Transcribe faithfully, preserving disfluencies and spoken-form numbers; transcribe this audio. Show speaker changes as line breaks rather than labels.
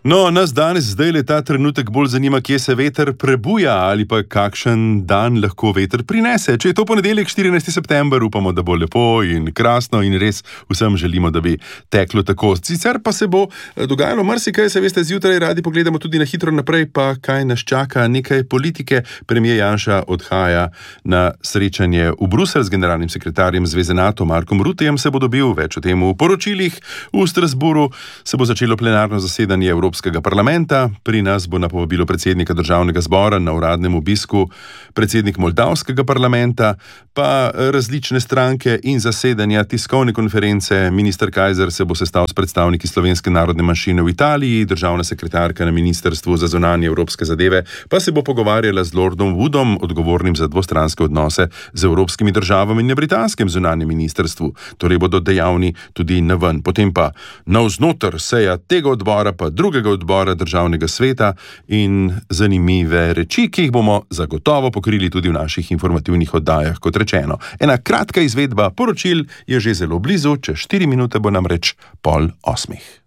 No, nas danes zdaj le ta trenutek bolj zanima, kje se veter prebuja ali pa kakšen dan lahko veter prinese. Če je to ponedeljek, štirinajsti september, upamo, da bo lepo in krasno in res vsem želimo, da bi teklo tako. Sicer pa se bo dogajalo marsikaj, se veste, zjutraj radi pogledamo tudi na hitro naprej, pa kaj nas čaka, nekaj politike. Premier Janša odhaja na srečanje v Bruselj z generalnim sekretarjem Zveze NATO Markom Ruttejem, se bo dobil, več o tem v poročilih. V Strasbourgu se bo začelo plenarno zasedanje Evropskega parlamenta, pri nas bo na povabilo predsednika državnega zbora na uradnem obisku predsednik Moldavskega parlamenta, pa različne stranke in zasedanja, tiskovne konference. Minister Kajzer se bo sestal s predstavniki slovenske narodne manjšine v Italiji, državna sekretarka na Ministrstvu za zunanje evropske zadeve pa se bo pogovarjala z Lordom Woodom, odgovornim za dvostranske odnose z evropskimi državami na britanskem zunanjem ministrstvu. Torej bodo dejavni tudi naven. Potem pa navznoter seja tega odbora, pa drugega odbora državnega sveta in zanimive reči, ki jih bomo zagotovo pokrili tudi v naših informativnih oddajah, kot rečeno. Ena kratka izvedba poročil je že zelo blizu, čez štiri minute bo namreč pol osmih.